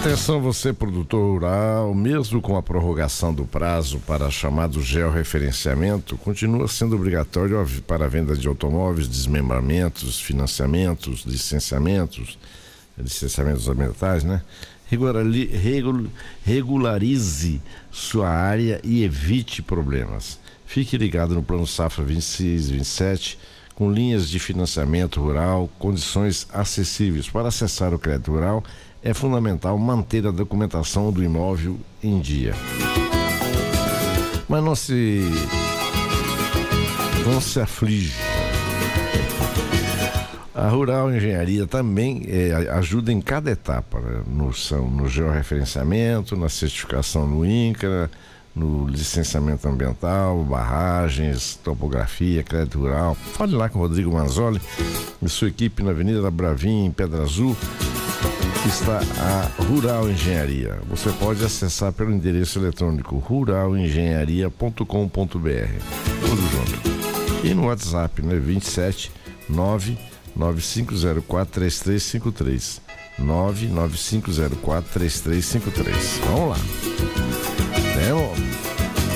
Atenção você, produtor rural, mesmo com a prorrogação do prazo para chamado georreferenciamento, continua sendo obrigatório para a venda de automóveis, desmembramentos, financiamentos, licenciamentos ambientais, né? Regularize sua área e evite problemas. Fique ligado no Plano Safra 26-27, com linhas de financiamento rural, condições acessíveis. Para acessar o crédito rural, é fundamental manter a documentação do imóvel em dia. Mas não se aflige. A Rural Engenharia também ajuda em cada etapa, né? No georreferenciamento, na certificação no INCRA, no licenciamento ambiental, barragens, topografia, crédito rural. Fale lá com o Rodrigo Manzoli e sua equipe na Avenida da Bravim, em Pedra Azul. Está a Rural Engenharia. Você pode acessar pelo endereço eletrônico ruralengenharia.com.br. Tudo junto. E no WhatsApp, né? 27 995043353. 995043353. Vamos lá.